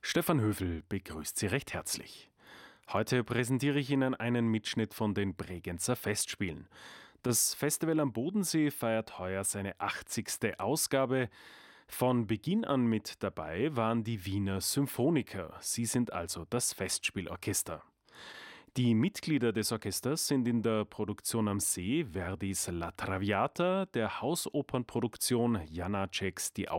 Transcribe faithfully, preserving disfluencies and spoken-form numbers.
Stefan Höfel begrüßt Sie recht herzlich. Heute präsentiere ich Ihnen einen Mitschnitt von den Bregenzer Festspielen. Das Festival am Bodensee feiert heuer seine achtzigste Ausgabe. Von Beginn an mit dabei waren die Wiener Symphoniker. Sie sind also das Festspielorchester. Die Mitglieder des Orchesters sind in der Produktion am See Verdis La Traviata, der Hausopernproduktion Janáček's Die